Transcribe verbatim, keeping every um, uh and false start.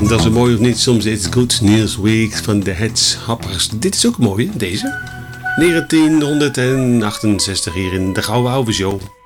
Dat is een mooi of niet, soms is Good News Week van de Headshoppers. Dit is ook mooi, hè, deze. negentienhonderdachtenzestig hier in de Gouden Ouwe Show.